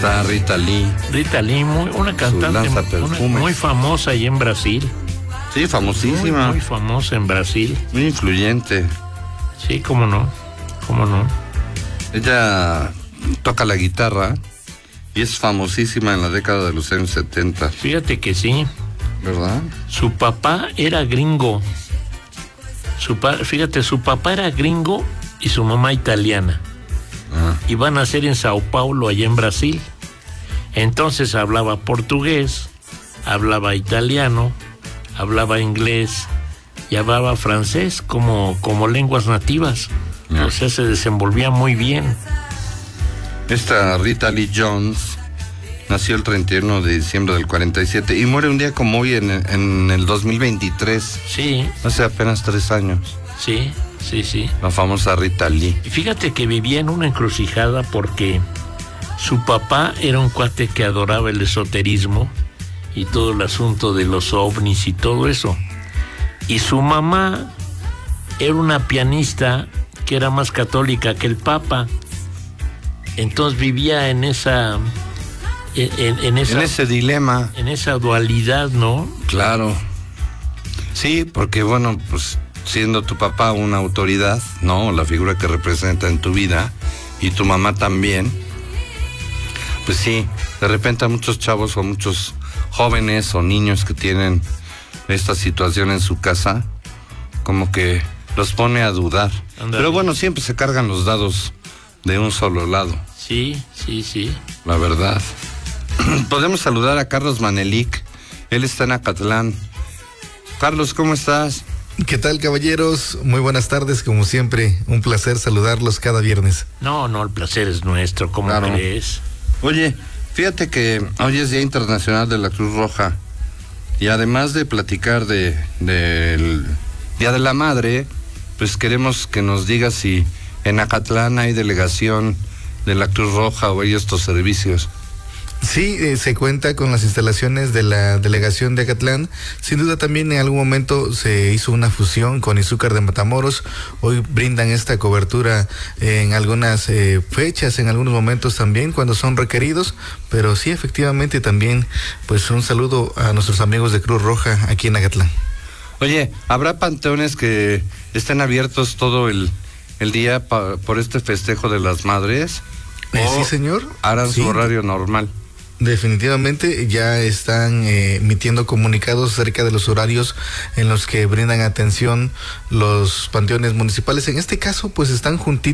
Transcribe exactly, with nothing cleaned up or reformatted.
está Rita Lee. Rita Lee, muy, una cantante una, muy famosa ahí en Brasil. Sí, famosísima. Muy, muy famosa en Brasil. Muy influyente. Sí, cómo no, cómo no. Ella toca la guitarra y es famosísima en la década de los años setenta. Fíjate que sí. ¿Verdad? Su papá era gringo. Su pa, fíjate, su papá era gringo y su mamá italiana. Ah. Iban a nacer en Sao Paulo, allá en Brasil. Entonces hablaba portugués, hablaba italiano, hablaba inglés y hablaba francés como, como lenguas nativas. Ah. O sea, se desenvolvía muy bien. Esta Rita Lee Jones nació el treinta y uno de diciembre del cuarenta y siete y muere un día como hoy en, en el dos mil veintitrés. Sí. Hace apenas tres años. Sí, sí, sí. La famosa Rita Lee. Y fíjate que vivía en una encrucijada porque su papá era un cuate que adoraba el esoterismo y todo el asunto de los ovnis y todo eso. Y su mamá era una pianista que era más católica que el papa. Entonces vivía en esa... En, en, esa, en ese dilema, en esa dualidad, ¿no? Claro. Sí, porque bueno, pues siendo tu papá una autoridad, ¿no? La figura que representa en tu vida y tu mamá también, pues sí, de repente a muchos chavos o muchos jóvenes o niños que tienen esta situación en su casa, como que los pone a dudar. Andale. Pero bueno, siempre se cargan los dados de un solo lado. Sí, sí, sí. La verdad. Podemos saludar a Carlos Manelik. Él está en Acatlán. Carlos, ¿cómo estás? ¿Qué tal, caballeros? Muy buenas tardes, como siempre. Un placer saludarlos cada viernes. No, no, el placer es nuestro, ¿cómo claro. crees? Oye, fíjate que hoy es Día Internacional de la Cruz Roja. Y además de platicar de del Día de la Madre, pues queremos que nos digas si en Acatlán hay delegación de la Cruz Roja o hay estos servicios. Sí, eh, se cuenta con las instalaciones de la delegación de Acatlán. Sin duda también en algún momento se hizo una fusión con Izúcar de Matamoros. Hoy brindan esta cobertura en algunas eh, fechas, en algunos momentos también cuando son requeridos. Pero sí, efectivamente también, pues un saludo a nuestros amigos de Cruz Roja aquí en Acatlán. Oye, ¿habrá panteones que estén abiertos todo el, el día pa, por este festejo de las madres? Eh, sí, señor. ¿Harán sí. su horario normal? Definitivamente ya están eh, emitiendo comunicados acerca de los horarios en los que brindan atención los panteones municipales. En este caso, pues están juntitos